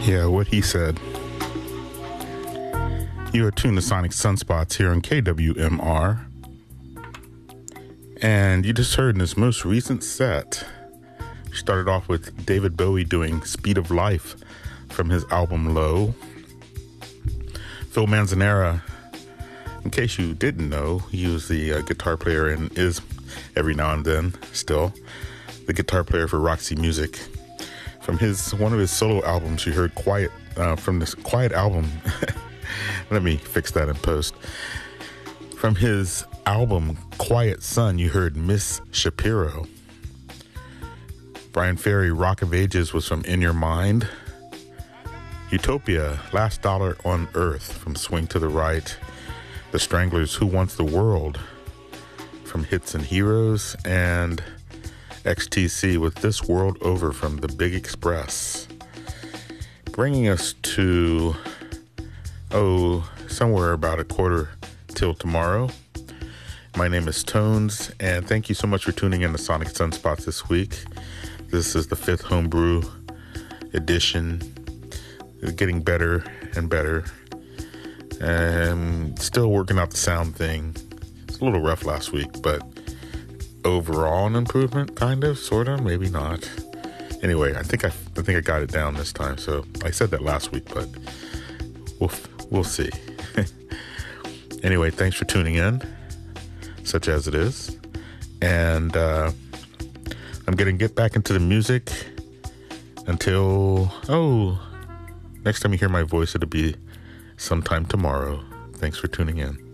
Yeah, what he said. You are tuned to Sonic Sunspots here on KWMR. And you just heard in his most recent set, started off with David Bowie doing Speed of Life from his album Low. Phil Manzanera, in case you didn't know, he was the guitar player and is every now and then still the guitar player for Roxy Music. From one of his solo albums, you heard Quiet, from this Quiet album. Let me fix that in post. From his album Quiet Sun, you heard Miss Shapiro. Brian Ferry, Rock of Ages was from In Your Mind. Utopia, Last Dollar on Earth from Swing to the Right. The Stranglers, Who Wants the World from Hits and Heroes. And XTC with This World Over from The Big Express. Bringing us to, somewhere about 1:15 tomorrow. My name is Tones, and thank you so much for tuning in to Sonic Sunspots this week. This is the 5th Homebrew edition. It's getting better and better. And still working out the sound thing. It's a little rough last week, but overall an improvement, kind of, sort of, maybe not. Anyway, I think I got it down this time. So I said that last week, but we'll see. Anyway, thanks for tuning in, such as it is. And I'm going to get back into the music until, next time you hear my voice, it'll be sometime tomorrow. Thanks for tuning in.